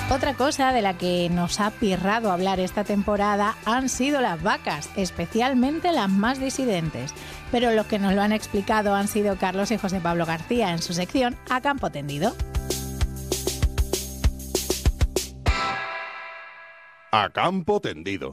Otra cosa de la que nos ha pirrado hablar esta temporada han sido las vacas, especialmente las más disidentes. Pero los que nos lo han explicado han sido Carlos y José Pablo García en su sección A Campo Tendido. A Campo Tendido.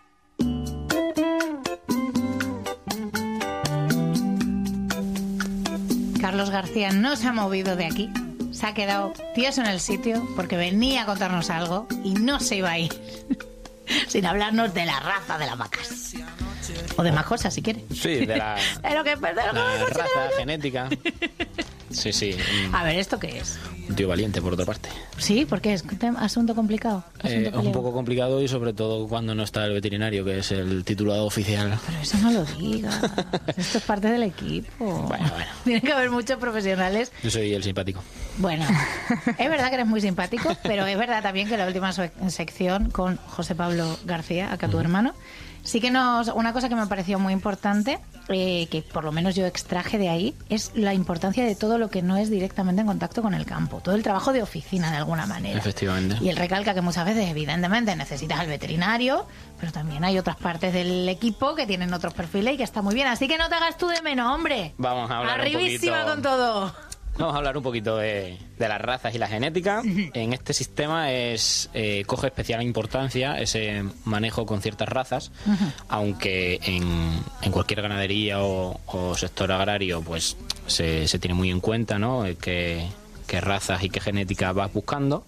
Carlos García no se ha movido de aquí. Se ha quedado tieso en el sitio porque venía a contarnos algo y no se iba a ir sin hablarnos de la raza de las vacas. O de más cosas, si quiere. Sí, de la raza genética. Sí. A ver, ¿esto qué es? Un tío valiente, por otra parte. Sí, porque es un asunto complicado. Es un poco complicado y sobre todo cuando no está el veterinario, que es el titulado oficial. Pero eso no lo digas. Esto es parte del equipo. Bueno. Tiene que haber muchos profesionales. Yo soy el simpático. Bueno, es verdad que eres muy simpático, pero es verdad también que la última sección con José Pablo García, acá tu hermano, sí que una cosa que me pareció muy importante, que por lo menos yo extraje de ahí, es la importancia de todo lo que no es directamente en contacto con el campo, todo el trabajo de oficina de alguna manera. Efectivamente. Y él recalca que muchas veces evidentemente necesitas al veterinario, pero también hay otras partes del equipo que tienen otros perfiles y que está muy bien, así que no te hagas tú de menos, hombre. Vamos a hablar arribísima un poquito... con todo. Vamos a hablar un poquito de las razas y la genética. En este sistema coge especial importancia ese manejo con ciertas razas, aunque en cualquier ganadería o sector agrario pues se tiene muy en cuenta, ¿no? qué razas y qué genética vas buscando.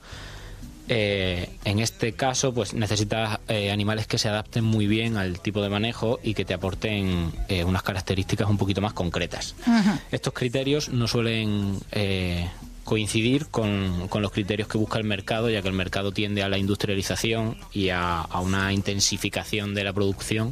En este caso pues necesitas animales que se adapten muy bien al tipo de manejo y que te aporten unas características un poquito más concretas. Estos criterios no suelen coincidir con los criterios que busca el mercado, ya que el mercado tiende a la industrialización y a una intensificación de la producción.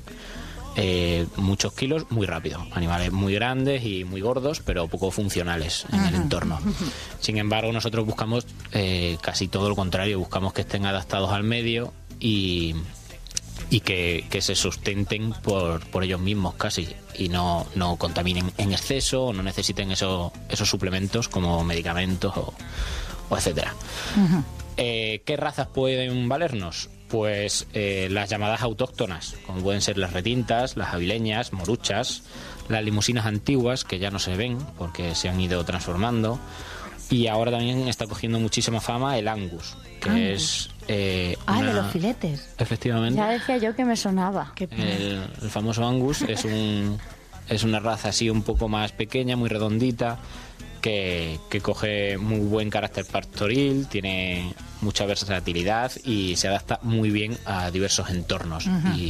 Muchos kilos muy rápido, animales muy grandes y muy gordos pero poco funcionales en el entorno. Sin embargo, nosotros buscamos casi todo lo contrario, buscamos que estén adaptados al medio y que se sustenten por ellos mismos casi y no contaminen en exceso o no necesiten esos suplementos como medicamentos o etcétera. ¿Qué razas pueden valernos? Pues las llamadas autóctonas, como pueden ser las retintas, las avileñas, moruchas, las limusinas antiguas, que ya no se ven porque se han ido transformando, y ahora también está cogiendo muchísima fama el Angus, que es... de los filetes. Efectivamente. Ya decía yo que me sonaba. El famoso Angus es una raza así un poco más pequeña, muy redondita, que coge muy buen carácter pastoril, tiene mucha versatilidad y se adapta muy bien a diversos entornos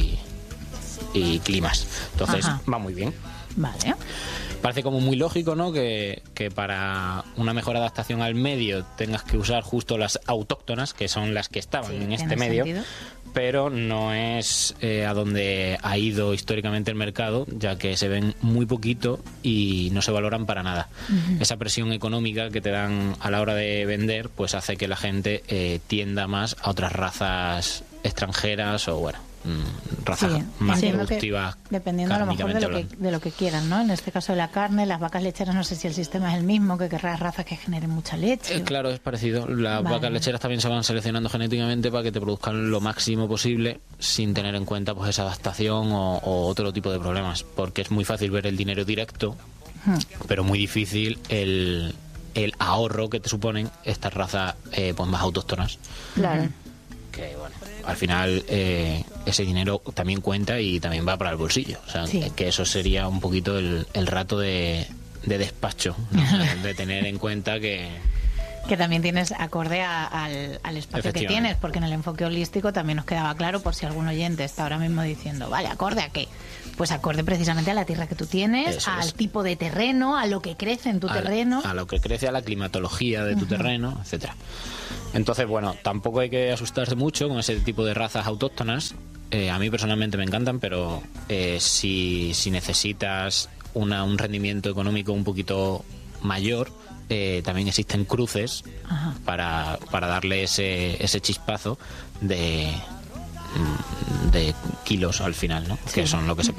y climas. Entonces va muy bien. Vale. Parece como muy lógico, ¿no? Que para una mejor adaptación al medio tengas que usar justo las autóctonas, que son las que estaban en este medio. Sentido. Pero no es a donde ha ido históricamente el mercado, ya que se ven muy poquito y no se valoran para nada. Esa presión económica que te dan a la hora de vender pues hace que la gente tienda más a otras razas extranjeras o razas más productivas. Dependiendo a lo mejor de lo que quieran, ¿no? En este caso de la carne, las vacas lecheras, no sé si el sistema es el mismo, que querrás razas que generen mucha leche. Claro, es parecido. Las vacas lecheras también se van seleccionando genéticamente para que te produzcan lo máximo posible sin tener en cuenta pues esa adaptación o otro tipo de problemas, porque es muy fácil ver el dinero directo, pero muy difícil el ahorro que te suponen estas razas pues más autóctonas. Claro. Que bueno, al final ese dinero también cuenta y también va para el bolsillo. O sea, que eso sería un poquito el rato de despacho, ¿no? De tener en cuenta que también tienes acorde al espacio que tienes, porque en el enfoque holístico también nos quedaba claro, por si algún oyente está ahora mismo diciendo, vale, ¿acorde a qué? Pues acorde precisamente a la tierra que tú tienes, eso al tipo de terreno, a lo que crece en tu terreno. A lo que crece, a la climatología de tu terreno, etcétera. Entonces, bueno, tampoco hay que asustarse mucho con ese tipo de razas autóctonas. A mí personalmente me encantan, pero si necesitas un rendimiento económico un poquito mayor, también existen cruces para darle ese chispazo de kilos al final, ¿no? Que son lo que se paga.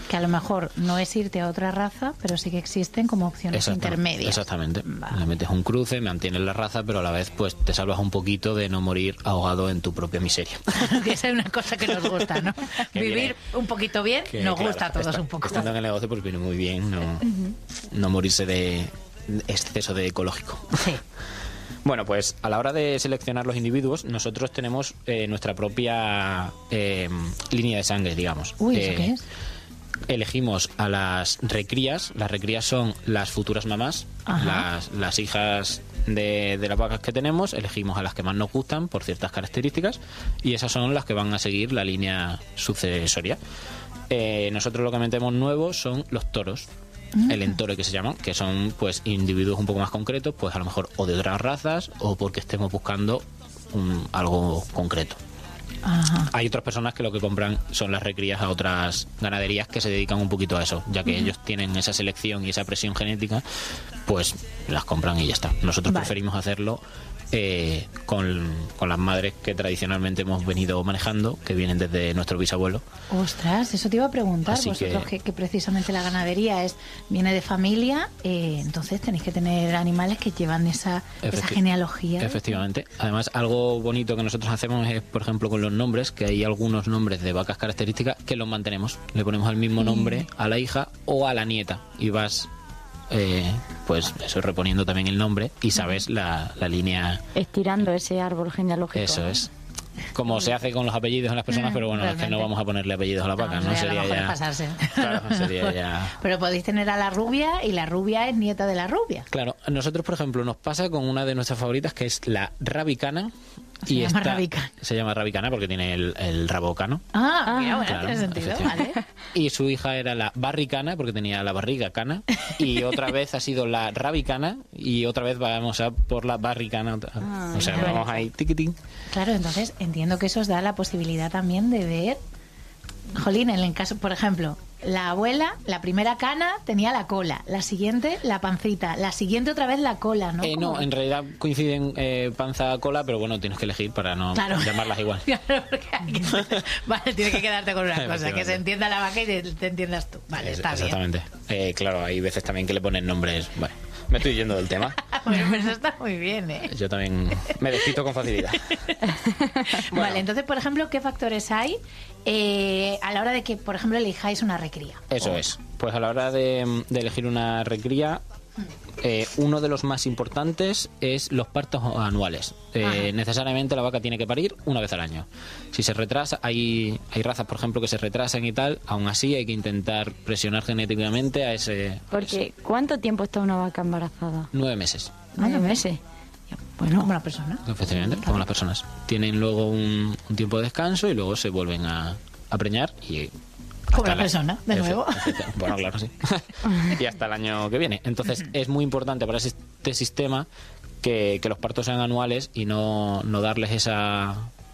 Que a lo mejor no es irte a otra raza, pero sí que existen como opciones intermedias. Exactamente. Le metes un cruce, mantienes la raza, pero a la vez pues te salvas un poquito de no morir ahogado en tu propia miseria. Que esa es una cosa que nos gusta, ¿no? Vivir un poquito bien nos gusta a todos un poco. Estando en el negocio pues viene muy bien no morirse de exceso de ecológico. Sí. Bueno, pues a la hora de seleccionar los individuos, nosotros tenemos nuestra propia línea de sangre, digamos. Uy, ¿eso qué es? Elegimos a las recrías. Las recrías son las futuras mamás, las hijas de las vacas que tenemos. Elegimos a las que más nos gustan por ciertas características y esas son las que van a seguir la línea sucesoria. Nosotros lo que metemos nuevo son los toros. El entore, que se llaman, que son pues individuos un poco más concretos, pues a lo mejor o de otras razas o porque estemos buscando algo concreto. Ajá. Hay otras personas que lo que compran son las recrías a otras ganaderías que se dedican un poquito a eso, ya que ellos tienen esa selección y esa presión genética, pues las compran y ya está. Nosotros preferimos hacerlo con las madres que tradicionalmente hemos venido manejando, que vienen desde nuestro bisabuelo. Ostras, eso te iba a preguntar. Así vosotros que precisamente la ganadería viene de familia, entonces tenéis que tener animales que llevan esa genealogía. Efectivamente. Además, algo bonito que nosotros hacemos es, por ejemplo, con los nombres, que hay algunos nombres de vacas características que los mantenemos. Le ponemos el mismo nombre a la hija o a la nieta y vas pues eso, reponiendo también el nombre y sabes la línea, estirando ese árbol genealógico. Eso es como se hace con los apellidos en las personas, pero bueno, realmente es que no vamos a ponerle apellidos a las vacas, ¿no? Sería ya pasarse. Claro, sería ya. Pero podéis tener a la rubia y la rubia es nieta de la rubia. Claro, a nosotros, por ejemplo, nos pasa con una de nuestras favoritas que es la rabicana. Se llama rabicana porque tiene el rabo cano. Mira, bueno, claro, tiene sentido, ¿vale? Y su hija era la barricana porque tenía la barriga cana. Y otra vez ha sido la rabicana y otra vez vamos a por la barricana. O sea, vamos ahí, tiquitín. Claro, entonces entiendo que eso os da la posibilidad también de ver. Jolín, en el caso, por ejemplo, la abuela, la primera cana tenía la cola, la siguiente la pancita, la siguiente otra vez la cola, ¿no? No, en realidad coinciden panza-cola, pero bueno, tienes que elegir para no llamarlas igual. Claro, porque vale, tienes que quedarte con una cosa, que se entienda la vaca y te entiendas tú. Vale, está exactamente. Bien. Claro, hay veces también que le ponen nombres. Vale, me estoy yendo del tema. Bueno, pero eso está muy bien, ¿eh? Yo también me despisto con facilidad. Bueno. Vale, entonces, por ejemplo, ¿qué factores hay a la hora de que, por ejemplo, elijáis una recría? Eso es. Pues a la hora de elegir una recría, uno de los más importantes es los partos anuales. Necesariamente la vaca tiene que parir una vez al año. Si se retrasa, hay razas, por ejemplo, que se retrasan y tal, aún así hay que intentar presionar genéticamente a ese... Porque, ¿cuánto tiempo está una vaca embarazada? 9 meses. 9 meses. Bueno, como las personas. Efectivamente, como las personas. Tienen luego un tiempo de descanso y luego se vuelven a preñar y... Como la persona, de nuevo. Bueno, claro, sí. Y hasta el año que viene. Entonces, es muy importante para este sistema que los partos sean anuales y no darles esa...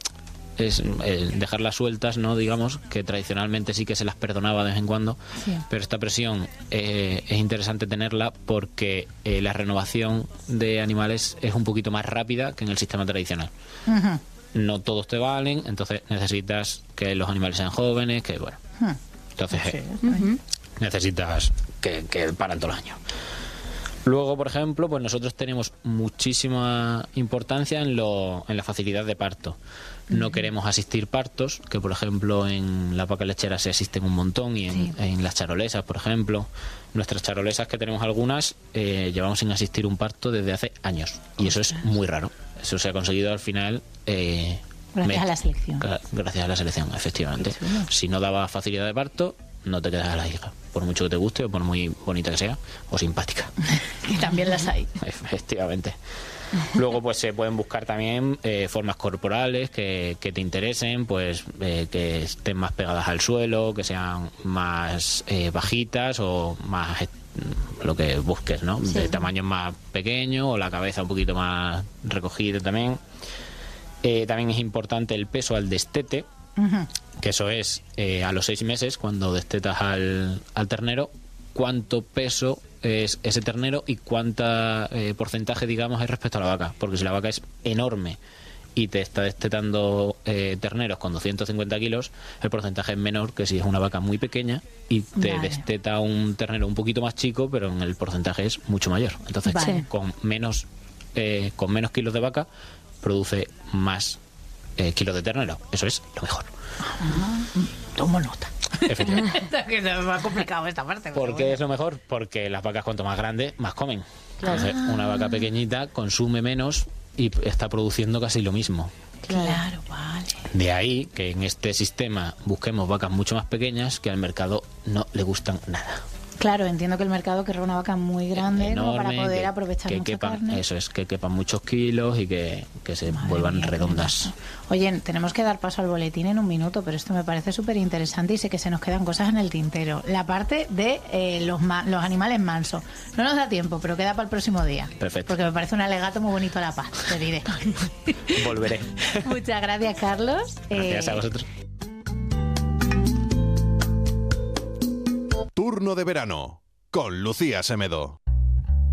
dejarlas sueltas, ¿no? Digamos, que tradicionalmente sí que se las perdonaba de vez en cuando, pero esta presión es interesante tenerla porque la renovación de animales es un poquito más rápida que en el sistema tradicional. No todos te valen, entonces necesitas que los animales sean jóvenes, que bueno. Entonces necesitas que paran todos los años. Luego, por ejemplo, pues nosotros tenemos muchísima importancia en la facilidad de parto. No queremos asistir partos, que por ejemplo en la vaca lechera se asisten un montón y en las charolesas, por ejemplo. Nuestras charolesas, que tenemos algunas, llevamos sin asistir un parto desde hace años. Y eso es muy raro. Eso se ha conseguido al final... gracias a la selección. Gracias a la selección, efectivamente. Si no daba facilidad de parto, no te quedas a la hija, por mucho que te guste o por muy bonita que sea, o simpática. Que también las hay. Efectivamente. Luego pues se pueden buscar también formas corporales que te interesen, pues que estén más pegadas al suelo, que sean más bajitas o más lo que busques, ¿no? Sí. De tamaño más pequeño o la cabeza un poquito más recogida también. También es importante el peso al destete, que eso es a los 6 meses, cuando destetas al ternero, cuánto peso es ese ternero y cuánta porcentaje, digamos, es respecto a la vaca. Porque si la vaca es enorme y te está destetando terneros con 250 kilos, el porcentaje es menor que si es una vaca muy pequeña y te Vale. desteta un ternero un poquito más chico, pero en el porcentaje es mucho mayor. Entonces, Vale. con menos kilos de vaca, produce más kilos de ternero. Eso es lo mejor. Tomo nota. Efectivamente. Que se me ha complicado esta parte. pero ¿Por qué bueno. es lo mejor? Porque las vacas cuanto más grandes, más comen. Claro. Entonces, una vaca pequeñita consume menos y está produciendo casi lo mismo. Claro, vale. De ahí que en este sistema busquemos vacas mucho más pequeñas que al mercado no le gustan nada. Claro, entiendo que el mercado querrá una vaca muy grande como para Enorme, poder aprovechar que mucha quepan, carne. eso es, que quepan muchos kilos y que se Madre vuelvan mía, redondas. Oye, tenemos que dar paso al boletín en un minuto, pero esto me parece súper interesante y sé que se nos quedan cosas en el tintero. La parte de los animales mansos. No nos da tiempo, pero queda para el próximo día. Perfecto. Porque me parece un alegato muy bonito a la paz, te diré. Volveré. Muchas gracias, Carlos. Gracias a vosotros. Turno de verano con Lucía Semedo.